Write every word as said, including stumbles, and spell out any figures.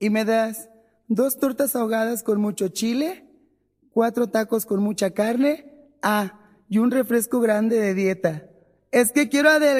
Y me das dos tortas ahogadas con mucho chile, cuatro tacos con mucha carne, ah, y un refresco grande de dieta. Es que quiero adelgazar.